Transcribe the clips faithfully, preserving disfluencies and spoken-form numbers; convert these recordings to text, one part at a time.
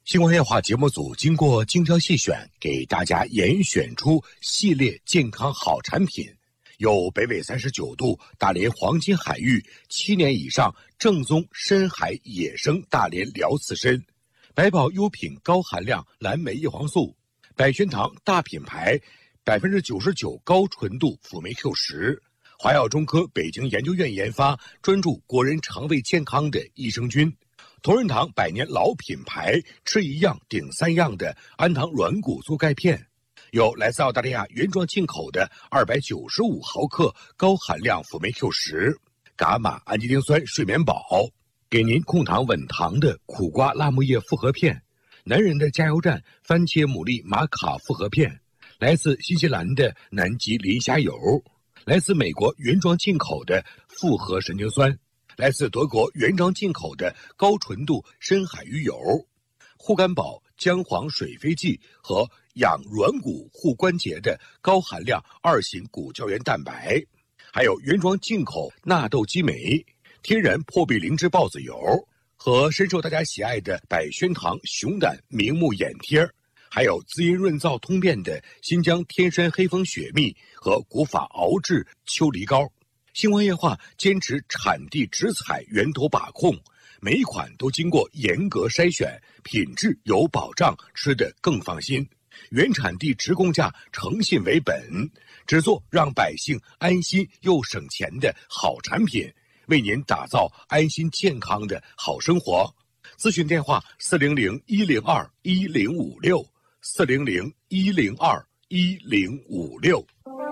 星光夜话节目组经过精挑细选，给大家严选出系列健康好产品，有北纬三十九度大连黄金海域七年以上正宗深海野生大连辽刺参，百宝优品高含量蓝莓叶黄素，百轩堂大品牌百分之九十九高纯度辅酶 Q 十，华药中科北京研究院研发，专注国人肠胃健康的益生菌。同仁堂百年老品牌，吃一样顶三样的安糖软骨素钙片，有来自澳大利亚原装进口的二百九十五毫克高含量辅酶 Q 十，伽马氨基丁酸睡眠宝，给您控糖稳糖的苦瓜辣木叶复合片，男人的加油站番茄牡蛎玛卡复合片，来自新西兰的南极磷虾油，来自美国原装进口的复合神经酸，来自德国原装进口的高纯度深海鱼油，护肝宝姜黄水飞剂和养软骨护关节的高含量二型骨胶原蛋白，还有原装进口纳豆激酶、天然破壁灵芝孢子油和深受大家喜爱的百轩堂熊胆明目眼贴，还有滋阴润燥通便的新疆天山黑蜂雪蜜和古法熬制秋梨膏。星光夜话坚持产地直采源头把控，每一款都经过严格筛选，品质有保障，吃得更放心。原产地直供价，诚信为本，只做让百姓安心又省钱的好产品，为您打造安心健康的好生活。咨询电话四零零一零二一零五六四零零一零二一零五六。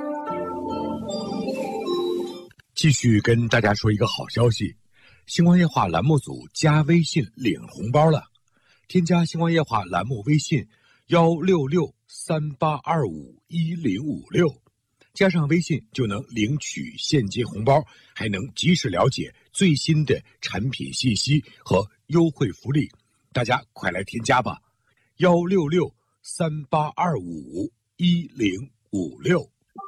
继续跟大家说一个好消息，星光夜话栏目组加微信领红包了，添加星光夜话栏目微信幺六六三八二五一零五六，加上微信就能领取现金红包，还能及时了解最新的产品信息和优惠福利，大家快来添加吧，幺六六三八二五一零五六。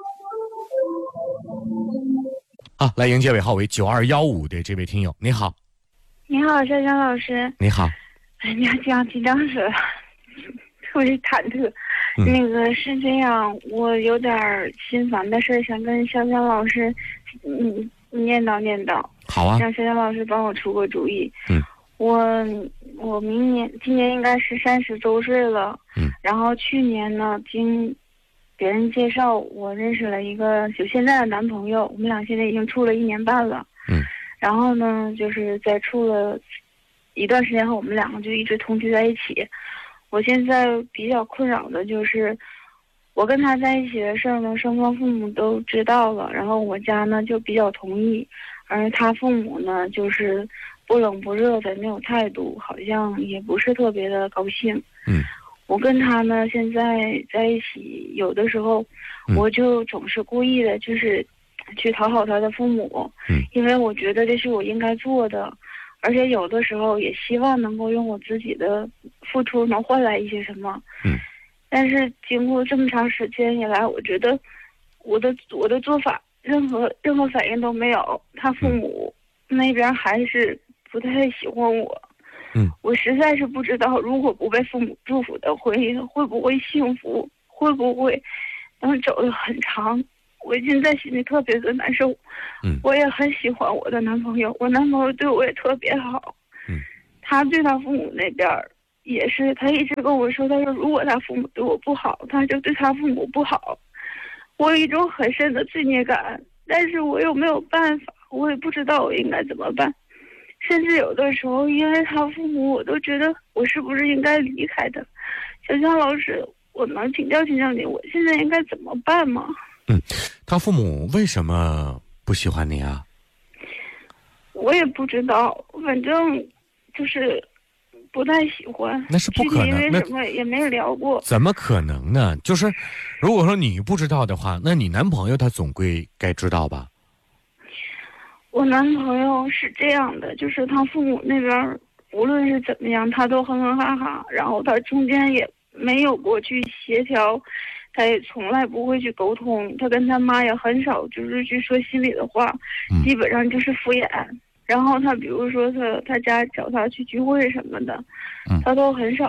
啊，来迎接尾号为九二一五的这位听友，你好。 你好，珊珊老师。 你好。 哎呀，这样紧张死了，特别忐忑。嗯、那个是这样，我有点心烦的事想跟珊珊老师，嗯，念叨念叨。 好啊。 让珊珊老师帮我出个主意。 嗯。 我我明年今年应该是三十周岁了。 嗯。 然后去年呢，经别人介绍，我认识了一个就现在的男朋友，我们俩现在已经处了一年半了。 嗯， 然后呢，就是在处了一段时间后，我们两个就一直同居在一起。我现在比较困扰的就是，我跟他在一起的事儿呢，双方父母都知道了，然后我家呢就比较同意，而他父母呢就是不冷不热的那种态度，好像也不是特别的高兴。 嗯。 我跟他呢现在在一起，有的时候我就总是故意的就是去讨好他的父母。 嗯， 因为我觉得这是我应该做的，而且有的时候也希望能够用我自己的付出能换来一些什么。 嗯， 但是经过这么长时间以来，我觉得我的我的做法任何任何反应都没有，他父母那边还是不太喜欢我。 嗯， 我实在是不知道，如果不被父母祝福的婚姻会不会幸福，会不会能走得很长。我现在心里特别的难受。 嗯， 我也很喜欢我的男朋友，我男朋友对我也特别好。 嗯， 他对他父母那边也是，他一直跟我说，他说如果他父母对我不好，他就对他父母不好。我有一种很深的罪孽感，但是我又没有办法，我也不知道我应该怎么办。甚至有的时候，因为他父母，我都觉得我是不是应该离开他。小江老师，我能请教请教你，我现在应该怎么办吗？ 嗯，他父母为什么不喜欢你啊？ 我也不知道，反正就是不太喜欢。 那是不可能， 因为什么也没聊过。 怎么可能呢？就是如果说你不知道的话，那你男朋友他总归该知道吧？ 我男朋友是这样的，就是他父母那边无论是怎么样，他都哼哼哈哈，然后他中间也没有过去协调，他也从来不会去沟通，他跟他妈也很少就是去说心里的话， 嗯、 基本上就是敷衍。然后他比如说他他家找他去聚会什么的， 嗯、 他都很少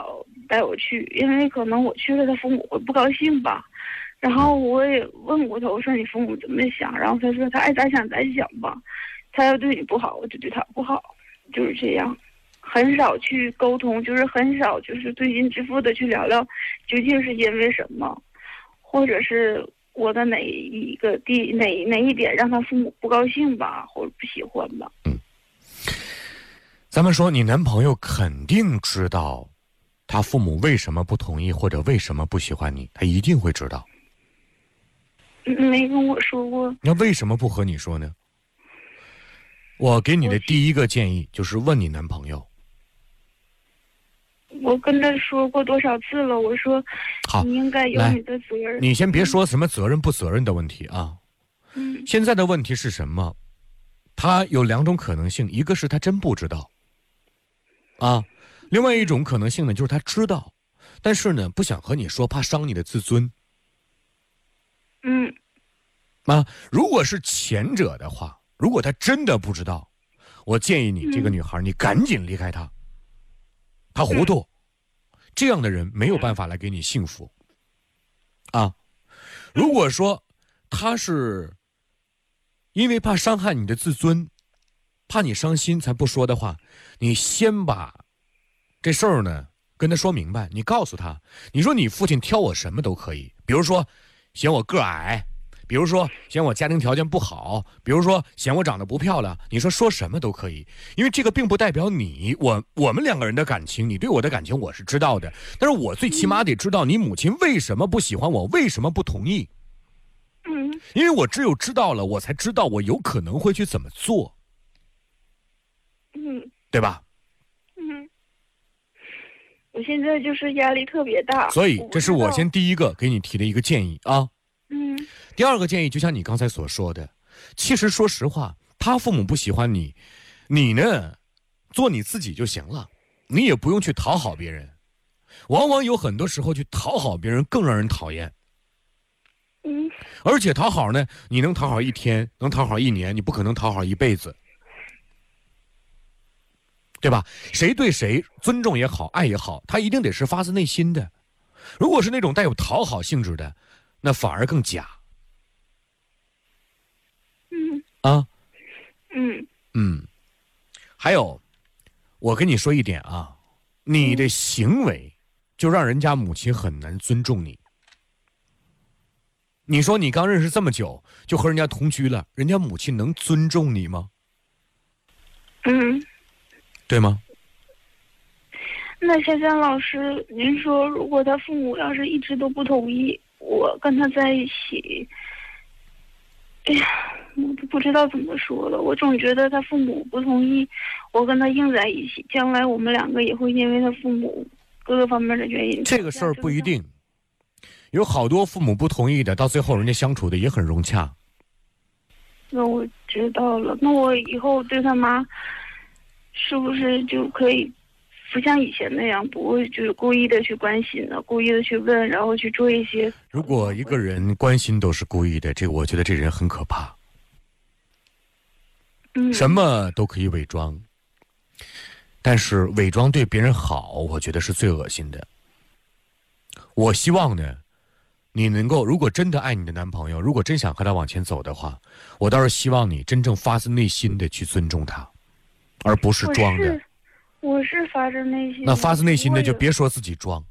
带我去，因为可能我去了，他父母会不高兴吧。然后我也问过他，我说你父母怎么想？然后他说他爱咋想咋想吧，他要对你不好，我就对他不好，就是这样，很少去沟通，就是很少就是推心置腹的去聊聊究竟是因为什么，或者是我的哪一个地哪哪一点让他父母不高兴吧，或者不喜欢吧。 嗯，咱们说你男朋友肯定知道他父母为什么不同意或者为什么不喜欢你，他一定会知道。 没跟我说过。 那为什么不和你说呢？我给你的第一个建议就是问你男朋友。 我跟他说过多少次了，我说好， 你应该有你的责任。 你先别说什么责任不责任的问题啊。 嗯。 现在的问题是什么？他有两种可能性，一个是他真不知道啊，另外一种可能性呢就是他知道，但是呢不想和你说，怕伤你的自尊。 嗯。 啊，如果是前者的话，如果他真的不知道，我建议你这个女孩，你赶紧离开他。他糊涂，这样的人没有办法来给你幸福。啊，如果说他是因为怕伤害你的自尊，怕你伤心才不说的话，你先把这事儿呢跟他说明白。你告诉他，你说你父亲挑我什么都可以，比如说嫌我个矮，比如说嫌我家庭条件不好，比如说嫌我长得不漂亮，你说说什么都可以，因为这个并不代表你我我们两个人的感情，你对我的感情我是知道的，但是我最起码得知道你母亲为什么不喜欢我，为什么不同意。 嗯， 因为我只有知道了，我才知道我有可能会去怎么做。 嗯， 对吧？ 嗯，我现在就是压力特别大， 所以这是我先第一个给你提的一个建议啊。 嗯， 第二个建议就像你刚才所说的，其实说实话，他父母不喜欢你，你呢做你自己就行了，你也不用去讨好别人。往往有很多时候去讨好别人更让人讨厌。 嗯， 而且讨好呢，你能讨好一天，能讨好一年，你不可能讨好一辈子，对吧？谁对谁尊重也好，爱也好，他一定得是发自内心的。如果是那种带有讨好性质的，那反而更假。 嗯啊， 嗯嗯，还有，我跟你说一点啊，你的行为就让人家母亲很难尊重你。你说你刚认识这么久，就和人家同居了，人家母亲能尊重你吗？ 嗯， 对吗？ 那夏夏老师，您说如果他父母要是一直都不同意我跟他在一起，哎呀，我都不知道怎么说了。我总觉得他父母不同意我跟他硬在一起，将来我们两个也会因为他父母各个方面的原因。 这个事儿不一定，有好多父母不同意的，到最后人家相处的也很融洽。 那我知道了，那我以后对他妈是不是就可以不像以前那样，不会就是故意的去关心了，故意的去问，然后去做一些。 如果一个人关心都是故意的，这个我觉得这人很可怕。 嗯， 什么都可以伪装，但是伪装对别人好，我觉得是最恶心的。我希望呢，你能够，如果真的爱你的男朋友，如果真想和他往前走的话，我倒是希望你真正发自内心的去尊重他，而不是装的。 我是发自内心。 那发自内心的就别说自己装，